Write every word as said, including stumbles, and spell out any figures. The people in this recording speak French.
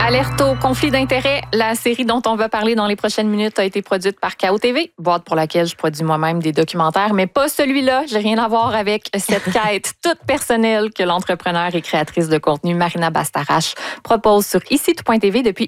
Alerte au conflit d'intérêts. La série dont on va parler dans les prochaines minutes a été produite par K O T V, boîte pour laquelle je produis moi-même des documentaires, mais pas celui-là. J'ai rien à voir avec cette quête toute personnelle que l'entrepreneur et créatrice de contenu Marina Bastarache propose sur ici tout point t v depuis